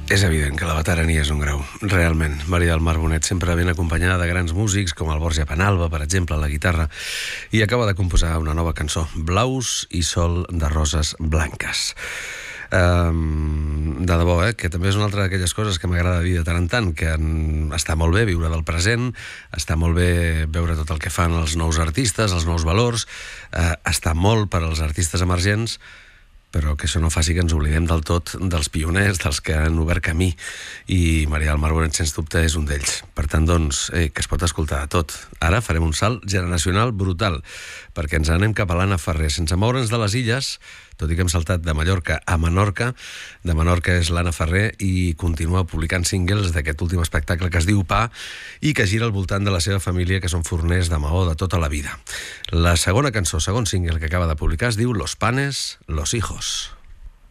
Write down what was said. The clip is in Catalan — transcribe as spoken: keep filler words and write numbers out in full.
És evident que la veterania és un grau, realment. Maria del Mar Bonet sempre ben acompanyada de grans músics, com el Borja Penalba, per exemple, a la guitarra, i acaba de composar una nova cançó, Blaus i sol de roses blanques. Um, de debò, eh? Que també és una altra d'aquelles coses que m'agrada dir de tant en tant, que en... està molt bé viure del present, està molt bé veure tot el que fan els nous artistes, els nous valors, uh, està molt per als artistes emergents, però que això no faci que ens oblidem del tot dels pioners, dels que han obert camí, i Maria del Mar Bonet, sens dubte, és un d'ells. Per tant, doncs, eh, que es pot escoltar de tot. Ara farem un salt generacional brutal, perquè ens anem cap a l'Anna Ferrer, sense moure'ns de les illes, tot i que hem saltat de Mallorca a Menorca. De Menorca és l'Anna Ferrer i continua publicant singles d'aquest últim espectacle que es diu Pa i que gira al voltant de la seva família, que són forners de maó de tota la vida. La segona cançó, segon single que acaba de publicar, es diu Los panes, los hijos.